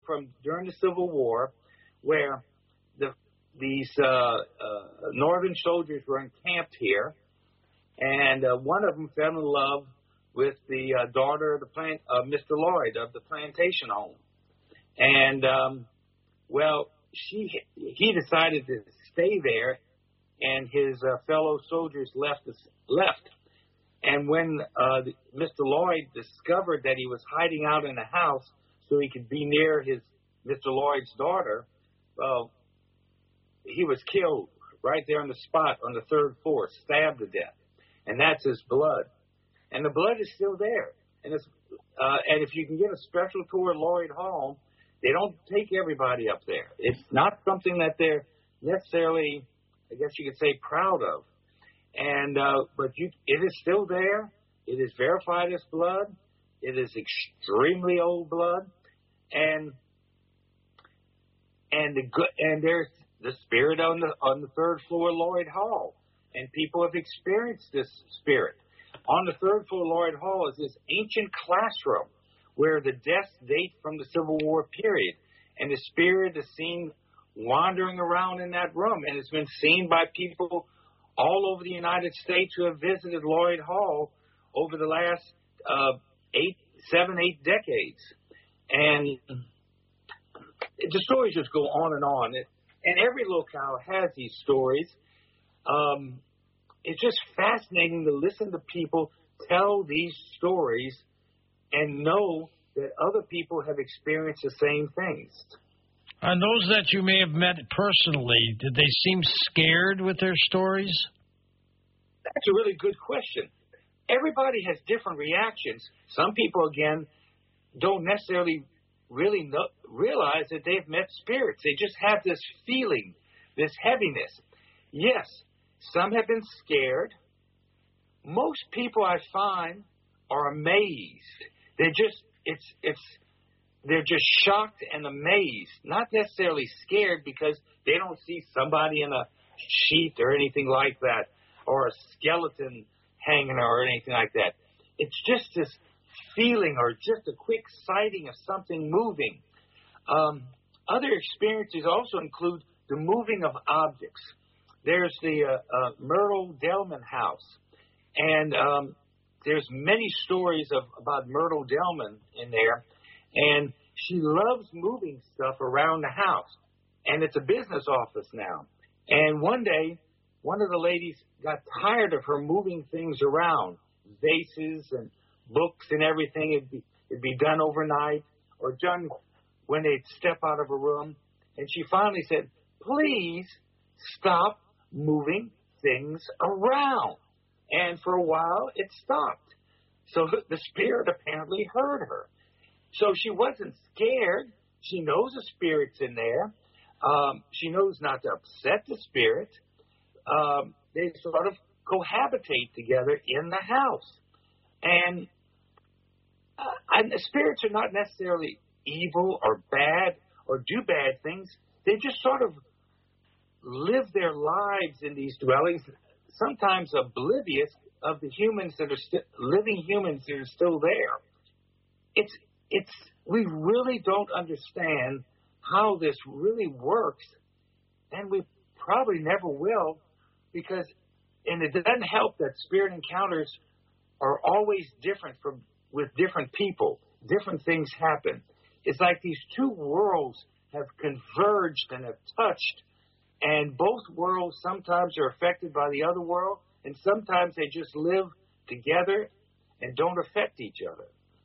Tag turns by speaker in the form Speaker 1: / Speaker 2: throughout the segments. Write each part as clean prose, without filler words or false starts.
Speaker 1: from during the Civil War, where these Northern soldiers were encamped here, and one of them fell in love with the daughter of Mr. Lloyd of the plantation home, and he decided to stay there, and his fellow soldiers left. And when Mr. Lloyd discovered that he was hiding out in the house so he could be near Mr. Lloyd's daughter, he was killed right there on the spot on the third floor, stabbed to death. And that's his blood. And the blood is still there. And if you can get a special tour at Lloyd Hall, they don't take everybody up there. It's not something that they're necessarily, I guess you could say, proud of. And but it is still there. It is verified as blood. It is extremely old blood, and there's the spirit on the third floor of Lloyd Hall, and people have experienced this spirit. On the third floor of Lloyd Hall is this ancient classroom where the deaths date from the Civil War period, and the spirit is seen wandering around in that room, and it's been seen by people all over the United States who have visited Lloyd Hall over the last 7, 8 decades. And the stories just go on and on. And every locale has these stories. It's just fascinating to listen to people tell these stories and know that other people have experienced the same things.
Speaker 2: And those that you may have met personally, did they seem scared with their stories?
Speaker 1: That's a really good question. Everybody has different reactions. Some people, again, don't necessarily really realize that they've met spirits. They just have this feeling, this heaviness. Yes, some have been scared. Most people I find are amazed. They're just shocked and amazed, not necessarily scared because they don't see somebody in a sheet or anything like that, or a skeleton hanging or anything like that. It's just this feeling or just a quick sighting of something moving. Other experiences also include the moving of objects. There's the Myrtle Delman house, and there's many stories about Myrtle Delman in there, and she loves moving stuff around the house, and it's a business office now. And one day, one of the ladies got tired of her moving things around, vases and books and everything. It'd be done overnight or done when they'd step out of a room. And she finally said, "Please stop moving things around." And for a while, it stopped. So the spirit apparently heard her. So she wasn't scared. She knows the spirit's in there. She knows not to upset the spirit. They sort of cohabitate together in the house. And the spirits are not necessarily evil or bad or do bad things. They just sort of live their lives in these dwellings, sometimes oblivious of the humans that are living humans that are still there. We really don't understand how this really works, and we probably never will, and it doesn't help that spirit encounters are always different with different people. Different things happen. It's like these two worlds have converged and have touched, and both worlds sometimes are affected by the other world, and sometimes they just live together and don't affect each other.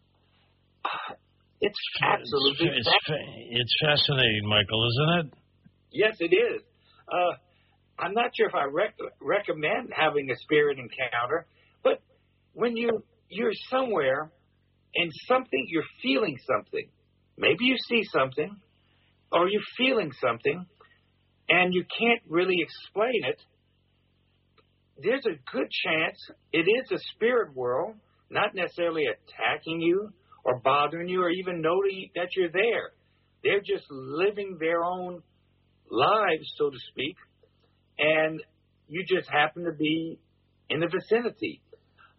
Speaker 1: It's absolutely
Speaker 2: it's fascinating, Michael, isn't it?
Speaker 1: Yes, it is. I'm not sure if I recommend having a spirit encounter, but when you're somewhere and you're feeling something, maybe you see something or you're feeling something and you can't really explain it, there's a good chance it is a spirit world, not necessarily attacking you or bothering you or even noting that you're there. They're just living their own lives, so to speak, and you just happen to be in the vicinity.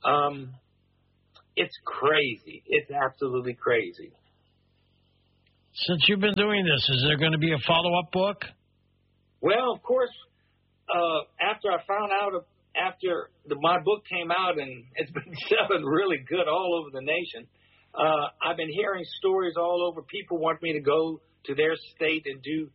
Speaker 1: It's crazy. It's absolutely crazy.
Speaker 2: Since you've been doing this, is there going to be a follow-up book?
Speaker 1: Well, of course, after I found out, after my book came out, and it's been selling really good all over the nation, I've been hearing stories all over. People want me to go to their state and do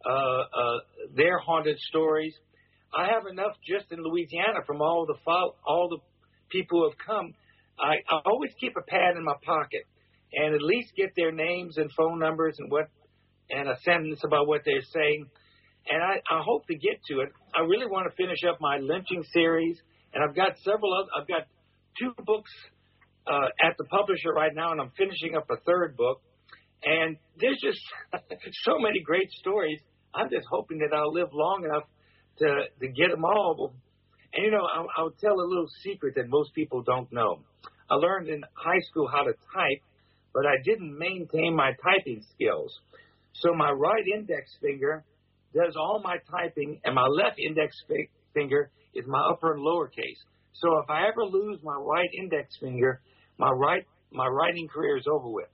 Speaker 1: their haunted stories. I have enough just in Louisiana from all the people who have come. I always keep a pad in my pocket and at least get their names and phone numbers and a sentence about what they're saying. And I hope to get to it. I really want to finish up my lynching series, and I've got I've got 2 books at the publisher right now, and I'm finishing up a 3rd book. And there's just so many great stories. I'm just hoping that I'll live long enough to get them all. And, you know, I'll tell a little secret that most people don't know. I learned in high school how to type, but I didn't maintain my typing skills. So my right index finger does all my typing, and my left index finger is my upper and lower case. So if I ever lose my right index finger, my writing career is over with.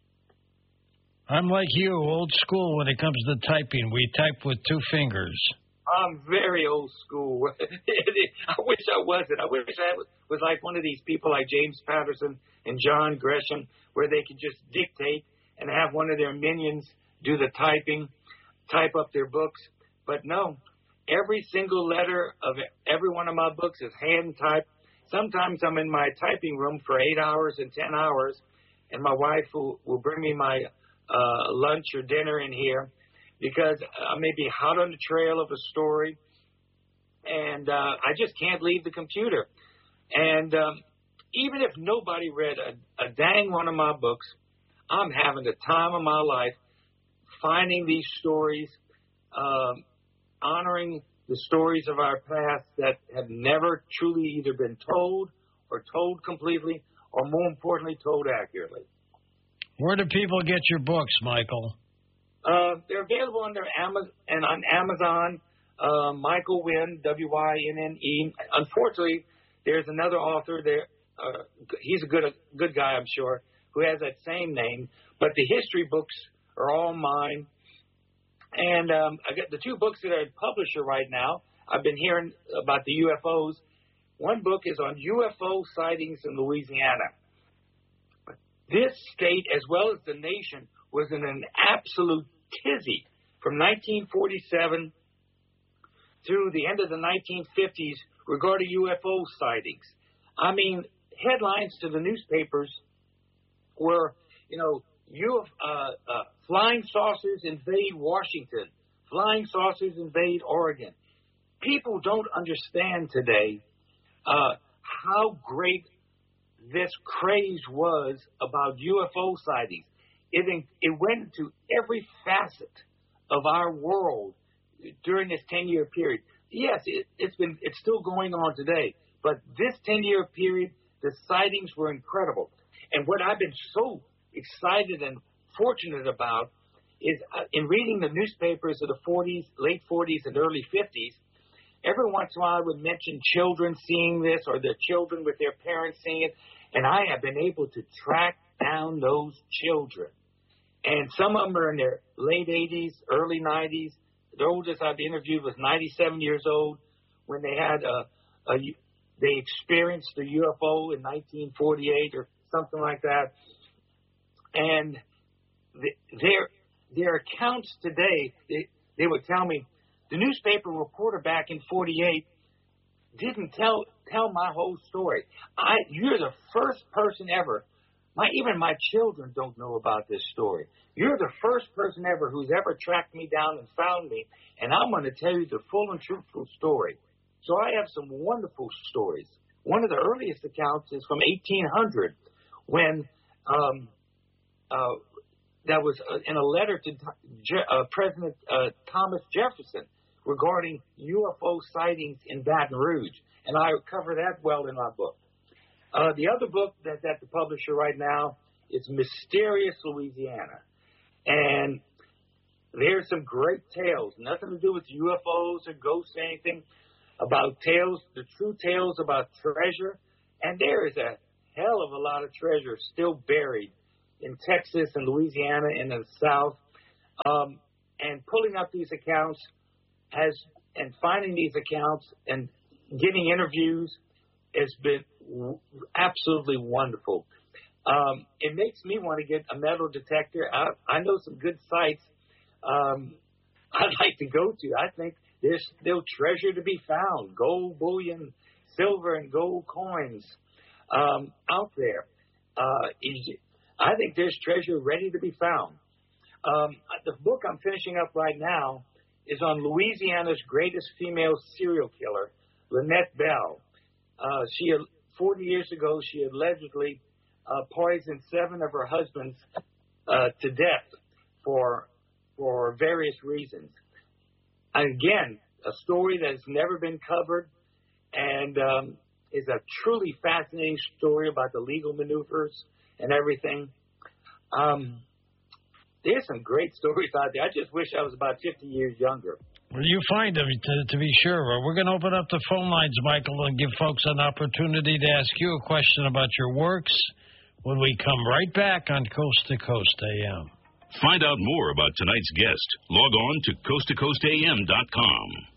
Speaker 2: I'm like you, old school when it comes to typing. We type with 2 fingers.
Speaker 1: I'm very old school. I wish I wasn't. I wish I was like one of these people like James Patterson and John Gresham, where they could just dictate and have one of their minions do the typing, type up their books. But no, every single letter of every one of my books is hand typed. Sometimes I'm in my typing room for 8 hours and 10 hours, and my wife will bring me my lunch or dinner in here because I may be hot on the trail of a story, and I just can't leave the computer. And even if nobody read a dang one of my books, I'm having the time of my life finding these stories, honoring the stories of our past that have never truly either been told or told completely or, more importantly, told accurately.
Speaker 2: Where do people get your books, Michael?
Speaker 1: They're available on Amazon. Michael Wynne, Winne. Unfortunately, there's another author there. He's a good guy, I'm sure, who has that same name. But the history books are all mine. And I got the 2 books that are at publisher right now. I've been hearing about the UFOs. One book is on UFO sightings in Louisiana. This state, as well as the nation, was in an absolute tizzy from 1947 through the end of the 1950s regarding UFO sightings. I mean, headlines to the newspapers were, flying saucers invade Washington, flying saucers invade Oregon. People don't understand today how great this craze was about UFO sightings. It went into every facet of our world during this 10-year period. Yes, it's still going on today, but this 10-year period, the sightings were incredible. And what I've been so excited and fortunate about is in reading the newspapers of the 40s, late 40s and early 50s, every once in a while I would mention children seeing this or their children with their parents seeing it, and I have been able to track down those children. And some of them are in their late 80s, early 90s. The oldest I've interviewed was 97 years old when they had they experienced the UFO in 1948 or something like that. And their accounts today, they would tell me, the newspaper reporter back in 48 didn't tell my whole story. You're the first person ever. Even my children don't know about this story. You're the first person ever who's ever tracked me down and found me, and I'm going to tell you the full and truthful story. So I have some wonderful stories. One of the earliest accounts is from 1800 when that was in a letter to President Thomas Jefferson regarding UFO sightings in Baton Rouge. And I cover that well in my book. The other book that's at the publisher right now is Mysterious Louisiana. And there's some great tales, nothing to do with UFOs or ghosts or anything, about tales, the true tales about treasure. And there is a hell of a lot of treasure still buried in Texas and Louisiana and in the South. And pulling up these accounts and finding these accounts and getting interviews has been absolutely wonderful. It makes me want to get a metal detector. I know some good sites I'd like to go to. I think there's still treasure to be found, gold bullion, silver and gold coins out there. I think there's treasure ready to be found. The book I'm finishing up right now is on Louisiana's greatest female serial killer, Lynette Bell. 40 years ago, she allegedly poisoned 7 of her husbands to death for various reasons. Again, a story that has never been covered, and is a truly fascinating story about the legal maneuvers and everything. There's some great stories out there. I just wish I was about 50 years younger.
Speaker 2: Well, you find them, to be sure. We're going to open up the phone lines, Michael, and give folks an opportunity to ask you a question about your works when we come right back on Coast to Coast AM.
Speaker 3: Find out more about tonight's guest. Log on to coasttocoastam.com.